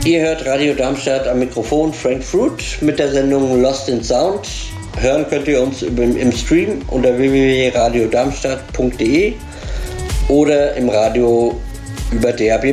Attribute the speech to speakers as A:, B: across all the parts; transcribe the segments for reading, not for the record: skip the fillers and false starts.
A: Ihr hört Radio Darmstadt am Mikrofon Frank Fruit mit der Sendung Lost in Sound. Hören könnt ihr uns im Stream unter www.radiodarmstadt.de oder im Radio über DAB+.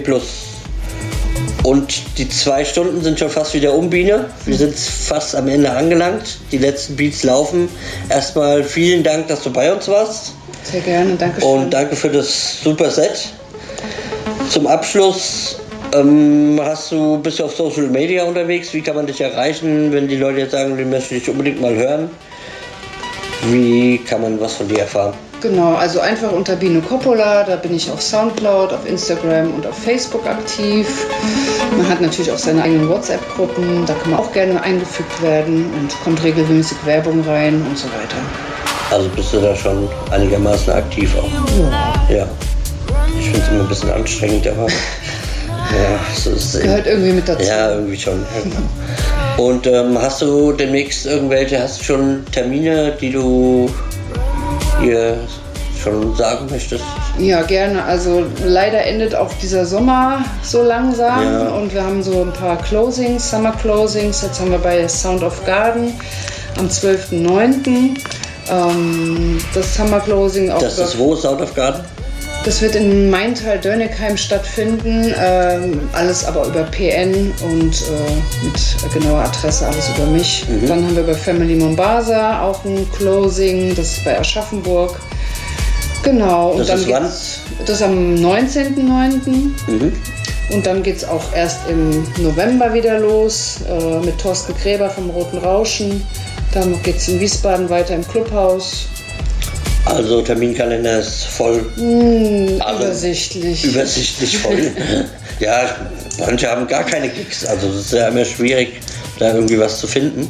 A: Und die 2 Stunden sind schon fast wieder um, Biene. Wir sind fast am Ende angelangt. Die letzten Beats laufen. Erstmal vielen Dank, dass du bei uns warst.
B: Sehr gerne, danke schön.
A: Und danke für das super Set. Zum Abschluss, bist du auf Social Media unterwegs? Wie kann man dich erreichen, wenn die Leute jetzt sagen, die möchten dich unbedingt mal hören? Wie kann man was von dir erfahren?
B: Genau, also einfach unter Bino Coppola, da bin ich auf Soundcloud, auf Instagram und auf Facebook aktiv. Man hat natürlich auch seine eigenen WhatsApp-Gruppen, da kann man auch gerne eingefügt werden und kommt regelmäßig Werbung rein und so weiter.
A: Also bist du da schon einigermaßen aktiv auch? Ja. Ich finde es immer ein bisschen anstrengend, aber ja,
B: gehört irgendwie mit dazu.
A: Ja, irgendwie schon. Und hast du demnächst hast du schon Termine, die du hier schon sagen möchtest?
B: Ja, gerne. Also leider endet auch dieser Sommer so langsam und wir haben so ein paar Closings, Summer Closings. Jetzt haben wir bei Sound of Garden am 12.09. Das Summer Closing auch.
A: Das ist wo, Sound of Garden?
B: Das wird in Maintal-Dönnigheim stattfinden, alles aber über PN und mit genauer Adresse alles über mich. Dann haben wir bei Family Mombasa auch ein Closing, das ist bei Aschaffenburg. Genau. Und
A: das ist wann?
B: Das ist am 19.09. Und dann geht es auch erst im November wieder los mit Thorsten Gräber vom Roten Rauschen. Dann geht es in Wiesbaden weiter im Clubhaus.
A: Also Terminkalender ist voll.
B: Übersichtlich.
A: Übersichtlich voll. Ja, manche haben gar keine Gigs, also es ist ja immer schwierig, da irgendwie was zu finden.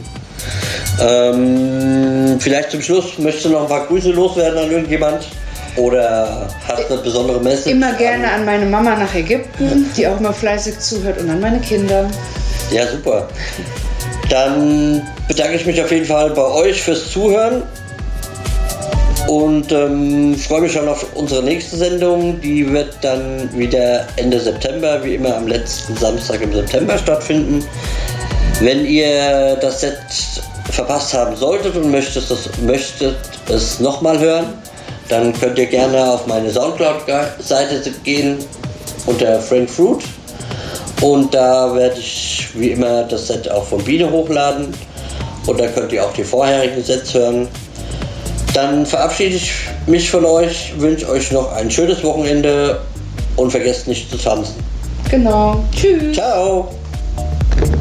A: Vielleicht zum Schluss, möchtest du noch ein paar Grüße loswerden an irgendjemand? Oder hast du eine besondere Message?
B: Immer gerne an meine Mama nach Ägypten, die auch mal fleißig zuhört, und an meine Kinder.
A: Ja, super. Dann bedanke ich mich auf jeden Fall bei euch fürs Zuhören. Und freue mich schon auf unsere nächste Sendung. Die wird dann wieder Ende September, wie immer am letzten Samstag im September stattfinden. Wenn ihr das Set verpasst haben solltet und möchtet es nochmal hören, dann könnt ihr gerne auf meine Soundcloud-Seite gehen unter Frank Fruit. Und da werde ich wie immer das Set auch von Biene hochladen. Und da könnt ihr auch die vorherigen Sets hören. Dann verabschiede ich mich von euch, wünsche euch noch ein schönes Wochenende und vergesst nicht zu tanzen.
B: Genau. Tschüss.
A: Ciao.